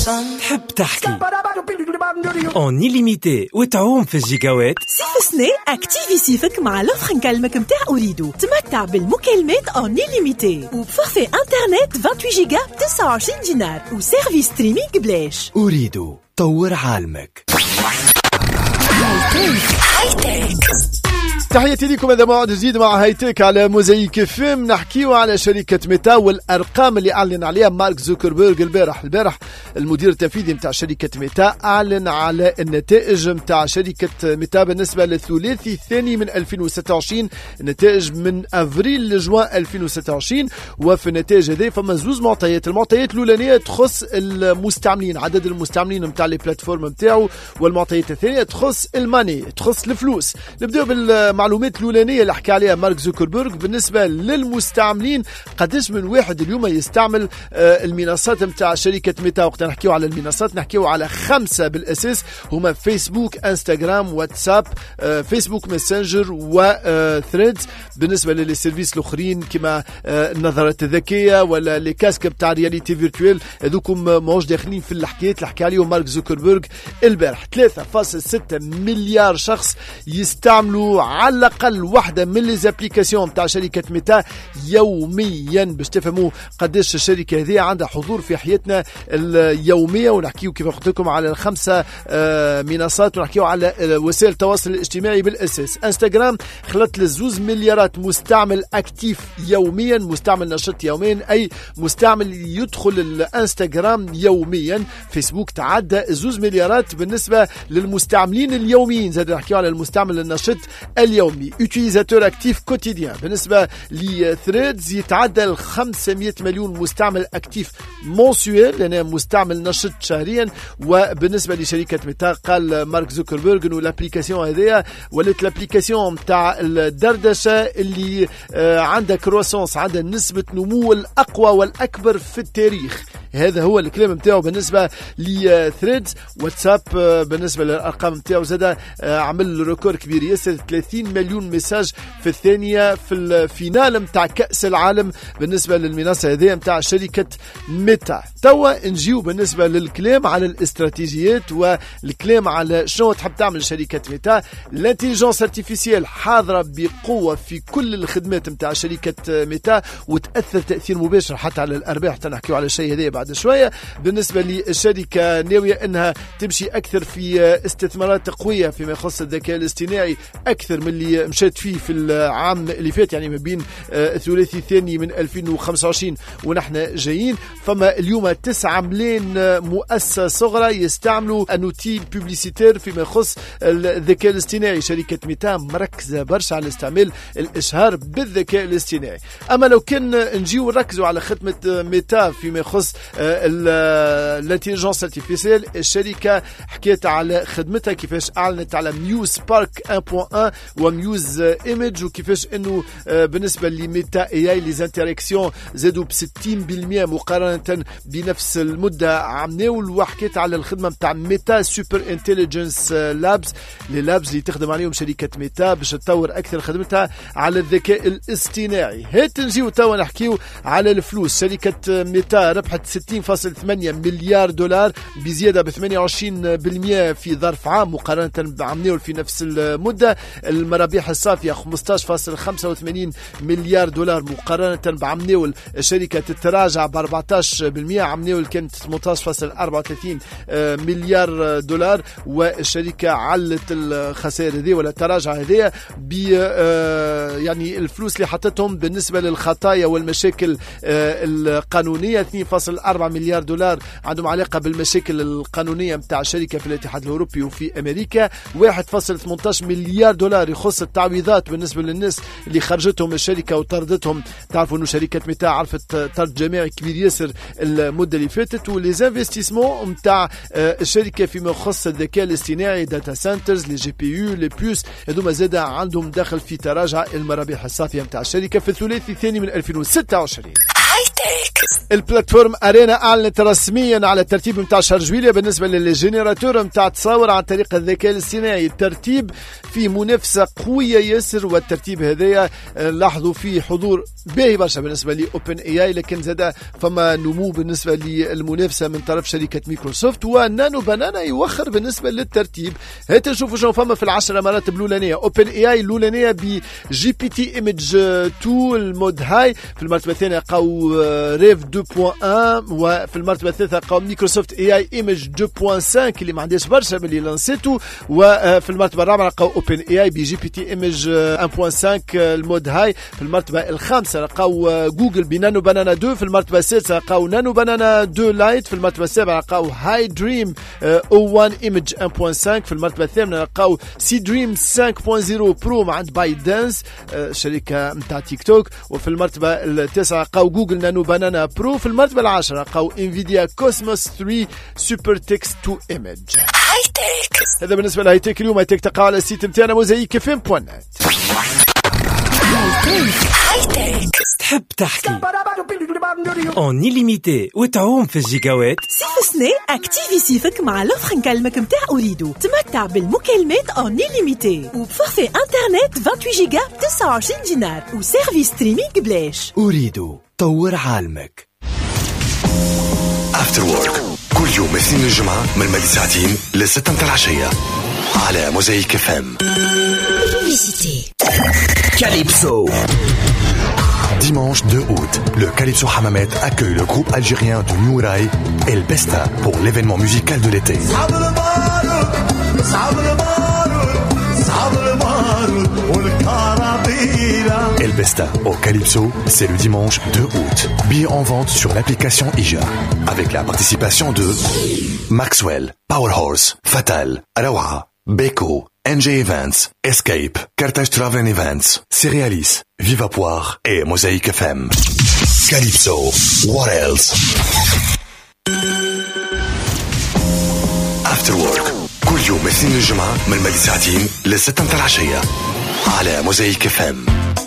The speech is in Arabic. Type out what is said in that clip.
تحب تحكي اون illimité وتعوم في الجيجاوات. صيف سنة اكتيفي صيفك مع لوفر نكلمك متاع أوريدو. تمتع بالمكالمات اون illimité وبفورفي انترنت 28 جيجا ب 29 دينار وسيرفيس ستريمينغ بلاش. أوريدو طور عالمك. هايتك تحياتي لكم. هذا موعد جديد مع هايتك على موزايك فيلم. نحكيو على شركة ميتا والأرقام اللي أعلن عليها مارك زوكربيرغ البارح المدير التنفيذي متاع شركة ميتا أعلن على النتائج متاع شركة ميتا بالنسبة للثلاثي الثاني من 2026، النتائج من أفريل لجوان 2026. وفي النتائج هذه فما زوز معطيات. المعطيات الأولانية تخص المستعملين، عدد المستعملين متاع لي بلاتفورم متاعو، والمعطيات الثانية تخص الماني، تخص الفلوس. نبدأ بالمعلومات الأولانية اللي حكى عليها مارك زوكربيرغ بالنسبة للمستعملين. قداش من واحد اليوم يستعمل المنصات متاع شركة ميتا؟ وقت نحكيو على المنصات نحكيو على 5 بالأساس، هما فيسبوك، انستغرام، واتساب، فيسبوك ماسنجر وثريدز. بالنسبة للسيرفيس الأخرين كما النظارات الذكية ولا لي كاسك بتاع رياليتي فيرتويل، هذوكم ماهوش داخلين في الحكايات اللي حكى عليهم مارك زوكربيرغ البارح. 3.6 مليار شخص يستعملوا على الأقل واحدة من لي زابليكاسيون متاع شركة ميتا يوميا، باش تفهموا قداش الشركة هذه عندها حضور في حياتنا اليومية. ونحكيو كيف قلت لكم على 5 منصات، ونحكيو على وسائل التواصل الاجتماعي بالأساس. انستغرام خلت ل2 مليارات مستعمل اكتيف يوميا، مستعمل نشط يوميا، أي مستعمل يدخل الانستغرام يوميا. فيسبوك تعدى 2 مليارات بالنسبة للمستعملين اليوميين. زاد نحكيو على المستعمل النشط اليومي. utilisateur actif quotidien. بالنسبة لثريدز يتعدى 500 مليون مستعمل اكتيف منسويل، يعني مستعمل نشط شهريا. وبالنسبة لشركة ميتا قال مارك زوكربيرغ انه الابليكاسيون هذه ولات الابليكاسيون متاع الدردشة اللي عندها كروسونس، عندها نسبة نمو الأقوى والأكبر في التاريخ. هذا هو الكلام متاعه بالنسبة لثريدز. واتساب بالنسبة للأرقام متاعه زاد عمل ريكور كبير ياسر، 30 مليون مساج في الثانية في الفينال متاع كأس العالم بالنسبة للمنصة هذه متاع شركة ميتا. توا نجيو بالنسبة للكلام على الاستراتيجيات والكلام على شنو تحب تعمل شركة ميتا. الانتيليجنس ارتيفيسيال حاضرة بقوة في كل الخدمات متاع شركة ميتا، وتأثر تأثير مباشر حتى على الأرباح. تنحكيو على الشيء هذا بعد شوية. بالنسبة للشركة ناوية أنها تمشي أكثر في استثمارات قوية فيما يخص الذكاء الاصطناعي، أكثر من اللي مشات فيه في العام اللي فات، يعني ما بين الثلاثي الثاني من 2025 ونحن جايين. فما اليوم 9 ملايين مؤسسة صغرى يستعملوا انوتي بوبليسيتير فيما يخص الذكاء الاصطناعي. شركة ميتا مركزة برشا على استعمال الإشهار بالذكاء الاصطناعي. أما لو كان نجيو نركزوا على خدمة ميتا فيما يخص الانتيليجنس ارتيفيسيال، الشركة حكيت على خدمتها كيفاش أعلنت على ميوز بارك 1.1 وميوز ايمج، وكيفاش انه بالنسبة لميتا اي اي لي انتراكسيون زادوا ب60% مقارنة بنفس المدة عام ناول. وحكيت على الخدمة متاع ميتا سوبر انتليجنس لابز، لي لابز اللي تخدم عليهم شركة ميتا باش تطور أكثر خدمتها على الذكاء الاصطناعي. هات نجيو توا نحكيو على الفلوس. شركة ميتا ربحت 60.8 مليار دولار بزيادة ب 28% في ظرف عام مقارنة بعام ناول في نفس المدة. المرابح الصافية 15.85 مليار دولار مقارنة بعام ناول. الشركة تتراجع ب 14%، عام ناول كانت 18.34 مليار دولار. والشركة علت الخسائر هذه ولا التراجع هذه ب يعني الفلوس اللي حطتهم بالنسبة للخطايا والمشاكل القانونية. 2.4 مليار دولار عندهم علاقة بالمشاكل القانونية متاع الشركة في الاتحاد الأوروبي وفي أمريكا. 1.18 مليار دولار يخص التعويضات بالنسبة للناس اللي خرجتهم الشركة وطردتهم. تعرفوا أنه شركة ميتا عرفت طرد جماعي كبير ياسر المدة اللي فاتت. وليزانفستيسمون متاع الشركة فيما يخص الذكاء الاصطناعي، داتا سنترز، لي جي بي يو، لي بيوس، هذوما زادا عندهم دخل في تراجع المرابح الصافية متاع الشركة في الثلاثي الثاني من 2026. البلاتفورم أرينا أعلنت رسميا على الترتيب متاع شهر جويلية بالنسبة للجينيراتور متاع تصاور عن طريق الذكاء الاصطناعي. الترتيب في منافسة قوية ياسر، والترتيب هذايا لاحظوا فيه حضور باهي برشا بالنسبة لأوبن اي اي، لكن زاد فما نمو بالنسبة للمنافسة من طرف شركة مايكروسوفت، ونانو بانانا يوخر بالنسبة للترتيب. هات نشوفوا شنو فما في العشرة مراتب الأولانية. أوبن اي اي الأولانية بجي بي تي ايمج 2 المود هاي، في المرتبة الثانية لقاو ريف 2.1، وفي المرتبة الثالثة لقاو مايكروسوفت اي اي ايمج 2.5 اللي ما عندهاش برشا باللي لانسيتو، وفي المرتبة الرابعة لقاو اوبن اي اي بجي بي تي ايمج 1.5 المود هاي. في المرتبة الخامسة لقاو جوجل بنانو بانانا 2، في المرتبة السادسة لقاو نانو بانانا 2 لايت، في المرتبة السابعة لقاو هاي دريم 01 ايمج 1.5، في المرتبة الثامنة لقاو سي دريم 5.0 برو عند باي دانس شركة متاع تيك توك، وفي المرتبة التاسعة لقاو جوجل نانو بانانا برو، في المرتبة العاشرة لقاو انفيديا كوسموس 3 سوبر تكست 2 ايمج. هاي تك هذا بالنسبة لهاي تك. اليوم هاي تك تقع على السيت متاعنا mosaicfm.net. هاي تك تحب تحكي اون illimité وتعوم في الجيجاوات. صيف سنة اكتيفي صيفك مع لوفر نكلمك متاع أوريدو. تمتع بالمكالمات اون illimité وبفورفي انترنت 28 جيجا ب 29 دينار وسيرفيس ستريمينغ بلاش. أوريدو طور عالمك. افتر وورك كل يوم اثنين الجمعة من مدى ساعتين ل6 متاع العشية على موزايك اف ام. Calypso. Dimanche 2 août, le Calypso Hammamet accueille le groupe algérien du New Rai El Besta pour l'événement musical de l'été. El Besta au Calypso, c'est le dimanche 2 août. Billets en vente sur l'application IJA. Avec la participation de Maxwell, Powerhorse, Fatal, Arawa, Beko, NJ Events, Escape, Carthage Travel Events, Cerealis, Viva Poire et Mosaïque FM. Calypso, what else? After Work كل يوم اثنين الجمعة من مدى ساعتين ل6 متاع العشية على موزايك FM.